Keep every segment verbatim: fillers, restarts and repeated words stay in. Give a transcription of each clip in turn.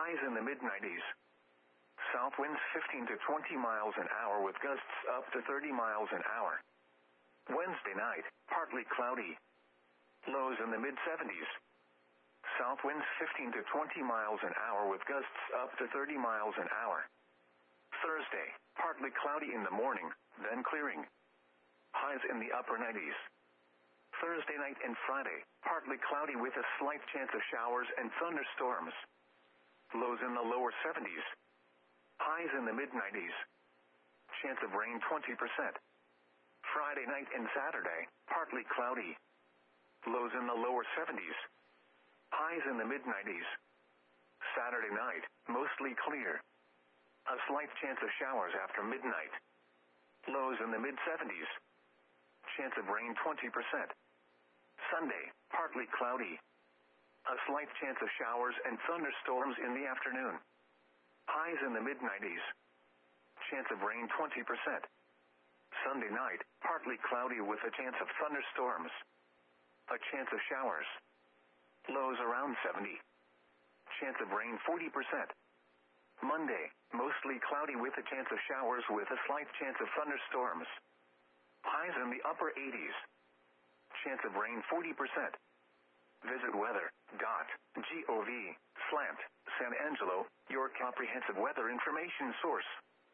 highs in the mid nineties. South winds fifteen to twenty miles an hour with gusts up to thirty miles an hour. Wednesday night, partly cloudy. Lows in the mid seventies. South winds fifteen to twenty miles an hour with gusts up to thirty miles an hour. Thursday, partly cloudy in the morning, then clearing. Highs in the upper nineties. Thursday night and Friday, partly cloudy with a slight chance of showers and thunderstorms. Lows in the lower seventies. Highs in the mid nineties. Chance of rain twenty percent. Friday night and Saturday, partly cloudy. Lows in the lower seventies. Highs in the mid nineties. Saturday night, mostly clear. A slight chance of showers after midnight. Lows in the mid seventies. Chance of rain twenty percent. Sunday, partly cloudy. A slight chance of showers and thunderstorms in the afternoon. Highs in the mid nineties. Chance of rain twenty percent. Sunday night, partly cloudy with a chance of thunderstorms. A chance of showers. Lows around seventy. Chance of rain forty percent. Monday, mostly cloudy with a chance of showers with a slight chance of thunderstorms. Highs in the upper eighties. Chance of rain forty percent. Visit weather dot gov slash San Angelo, your comprehensive weather information source.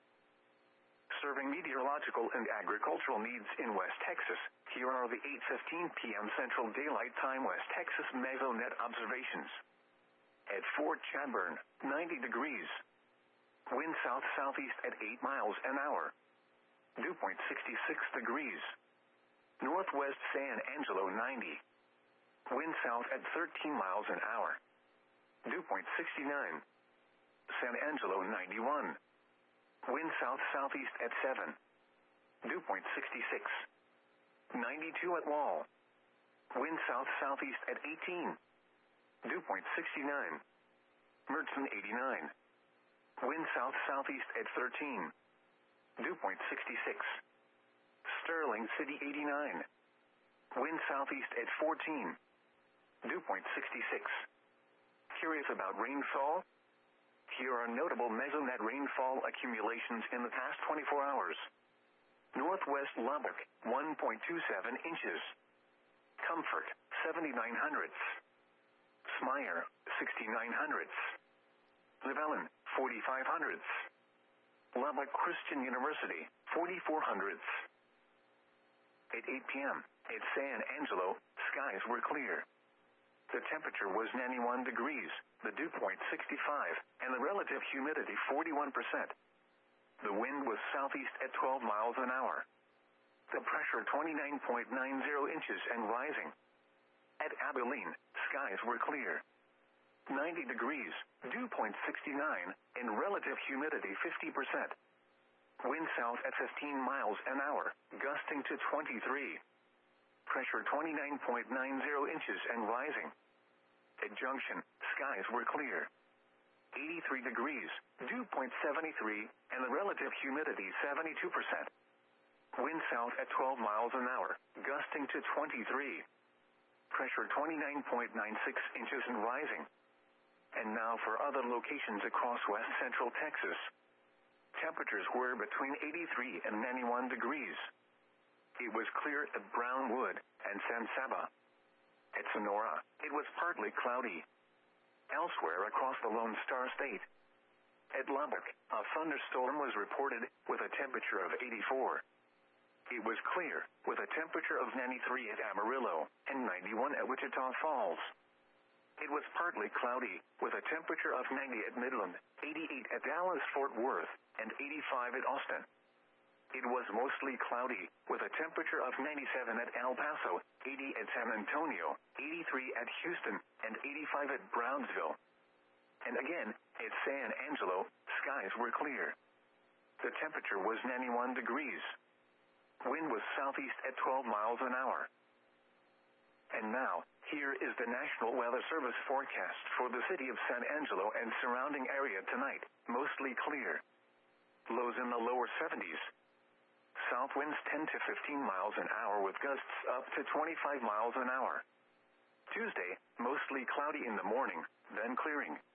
Serving meteorological and agricultural needs in West Texas, here are the eight fifteen p.m. Central Daylight Time West Texas Mesonet observations. At Fort Chadbourne, ninety degrees. Wind south-southeast at eight miles an hour. Dew point sixty-six degrees. Northwest San Angelo ninety. Wind south at thirteen miles an hour. Dew point sixty-nine. San Angelo ninety-one. Wind south-southeast at seven. Dew point sixty-six. ninety-two at Wall. Wind south-southeast at eighteen. Dew point sixty-nine. Mertzen eighty-nine. Wind south-southeast at thirteen. Dew point sixty-six. Sterling City eighty-nine. Wind southeast at fourteen. Dew point sixty-six. Curious about rainfall? Here are notable Mesonet rainfall accumulations in the past twenty-four hours. Northwest Lubbock, one point two seven inches. Comfort, seventy-nine hundredths. Smyer, sixty-nine hundredths. Llewellyn, forty-five hundredths. Lubbock Christian University, forty-four hundredths. At eight p.m., at San Angelo, skies were clear. The temperature was ninety-one degrees, the dew point sixty-five, and the relative humidity forty-one percent. The wind was southeast at twelve miles an hour. The pressure twenty-nine point nine zero inches and rising. At Abilene, skies were clear. ninety degrees, dew point sixty-nine, and relative humidity fifty percent. Wind south at fifteen miles an hour, gusting to twenty-three. Pressure twenty-nine point nine zero inches and rising. At Junction, skies were clear. eighty-three degrees, dew point seventy-three, and the relative humidity seventy-two percent. Wind south at twelve miles an hour, gusting to twenty-three. Pressure twenty-nine point nine six inches and rising. And now for other locations across west central Texas. Temperatures were between eighty-three and ninety-one degrees. It was clear at Brownwood and San Saba. At Sonora, it was partly cloudy. Elsewhere across the Lone Star State. At Lubbock, a thunderstorm was reported with a temperature of eighty-four. It was clear, with a temperature of ninety-three at Amarillo and ninety-one at Wichita Falls. It was partly cloudy, with a temperature of ninety at Midland, eighty-eight at Dallas-Fort Worth, and eighty-five at Austin. It was mostly cloudy, with a temperature of ninety-seven at El Paso, eighty at San Antonio, eighty-three at Houston, and eighty-five at Brownsville. And again, at San Angelo, skies were clear. The temperature was ninety-one degrees. Wind was southeast at twelve miles an hour. And now, here is the National Weather Service forecast for the city of San Angelo and surrounding area tonight, mostly clear. Lows in the lower seventies. South winds ten to fifteen miles an hour with gusts up to twenty-five miles an hour. Tuesday, mostly cloudy in the morning, then clearing.